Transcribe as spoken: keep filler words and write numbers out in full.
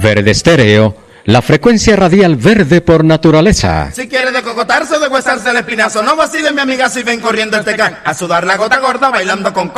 Verde Estéreo, la frecuencia radial verde por naturaleza. Si quiere decocotarse o deshuesarse el espinazo, no vacile mi amiga si ven corriendo el tecán. A sudar la gota gorda bailando con